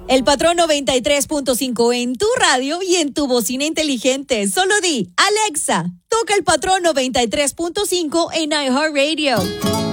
El Patrón 93.5 en tu radio y en tu bocina inteligente. Solo di, Alexa, toca el Patrón 93.5 en iHeartRadio.